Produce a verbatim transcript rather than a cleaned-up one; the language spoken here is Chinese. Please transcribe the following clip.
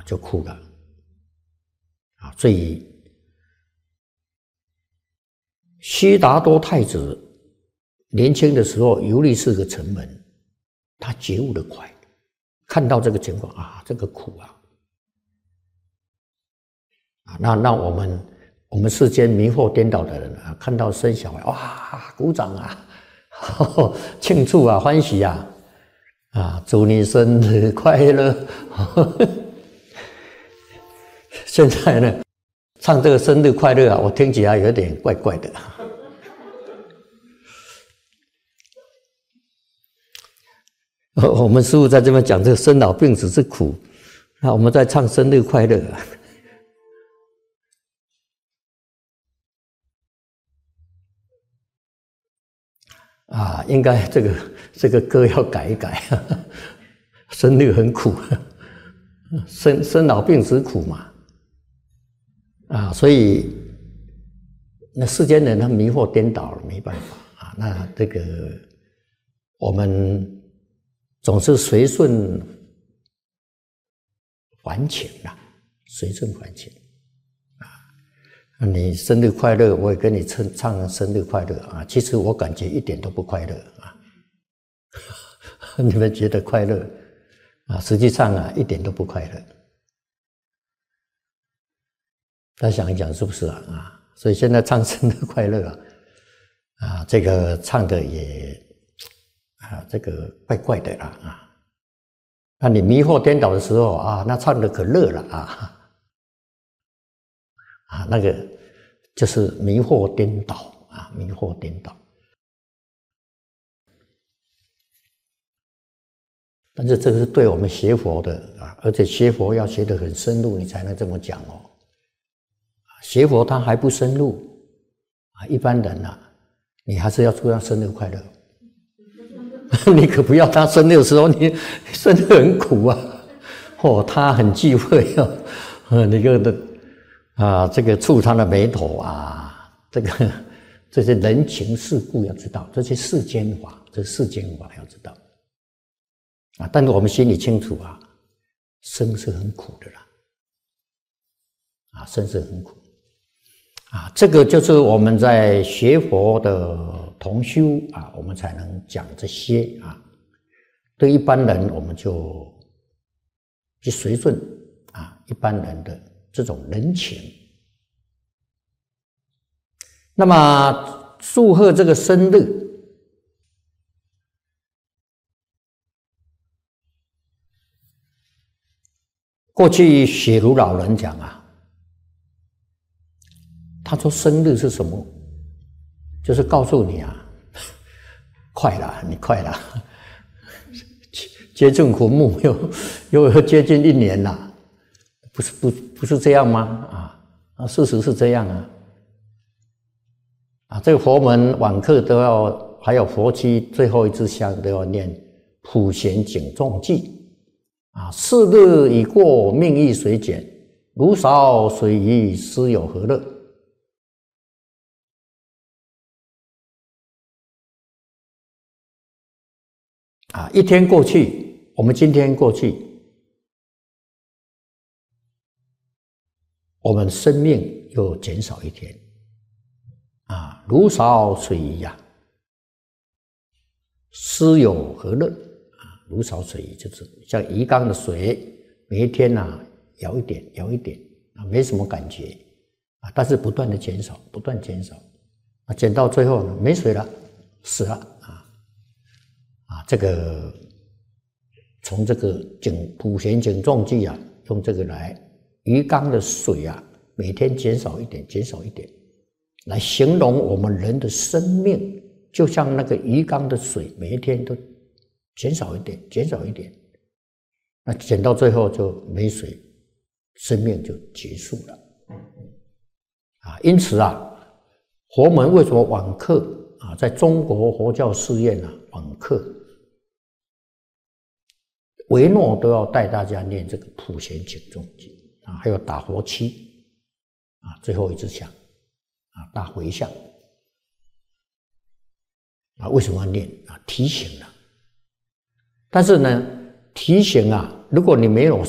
啊，就哭了啊。所以悉达多太子年轻的时候游历四个城门，他觉悟的快，看到这个情况啊，这个苦啊，啊，那那我们我们世间迷惑颠倒的人啊，看到生小孩哇，鼓掌啊，呵呵庆祝啊，欢喜啊，啊，祝你生日快乐。呵呵现在呢，唱这个生日快乐啊，我听起来有点怪怪的。我们师父在这边讲这个生老病死是苦，那我们在唱生日快乐啊。啊，应该这个这个歌要改一改，生日很苦，生生老病死苦嘛，啊，所以那世间人他迷惑颠倒了，没办法啊。那这个我们总是随顺还情啦，随顺还情啊。你生日快乐，我也跟你唱唱生日快乐啊。其实我感觉一点都不快乐啊，你们觉得快乐啊？实际上啊，一点都不快乐。大家想一想，是不是啊？啊，所以现在唱生日快乐啊，啊，这个唱的也。啊，这个怪怪的啦啊！那你迷惑颠倒的时候啊，那唱的可乐了啊！啊，那个就是迷惑颠倒啊，迷惑颠倒。但是这个是对我们学佛的啊，而且学佛要学得很深入，你才能这么讲哦。学佛他还不深入啊，一般人啊，你还是要祝他生日快乐。你可不要他生日的时候，你生日很苦啊！哦，他很忌讳哦，呃，那个的啊，这个触他的眉头啊，这个这些人情世故要知道，这些世间法，这世间法要知道啊。但是我们心里清楚啊，生是很苦的啦，啊，生是很苦啊。这个就是我们在学佛的。同修啊，我们才能讲这些啊。对一般人，我们就去随顺啊一般人的这种人情。那么祝贺这个生日，过去雪如老人讲啊，他说生日是什么？就是告诉你啊，快了，你快了，接近坟墓又又又接近一年了，不是不不是这样吗？啊啊，事实是这样啊。啊，这个佛门晚课都要，还有佛七最后一支香都要念普贤警众记啊，是日已过，命亦随减，如少水鱼，斯有何乐？啊，一天过去，我们今天过去，我们生命又减少一天，啊，如少水鱼呀，斯有何乐？啊，如少水鱼就是像鱼缸的水，每一天呐、啊、舀一点，舀一点啊，没什么感觉啊，但是不断的减少，不断减少，啊，减到最后呢，没水了，死了。啊，这个从这个警普贤警众记啊，用这个来鱼缸的水啊，每天减少一点，减少一点，来形容我们人的生命，就像那个鱼缸的水，每一天都减少一点，减少一点，那减到最后就没水，生命就结束了。啊，因此啊，佛门为什么晚课啊，在中国佛教寺院啊，晚课。维诺都要带大家念这个普贤警众记啊，还有打佛七啊，最后一支香啊，大回向啊，为什么要念啊？提醒了。但是呢，提醒啊，如果你没有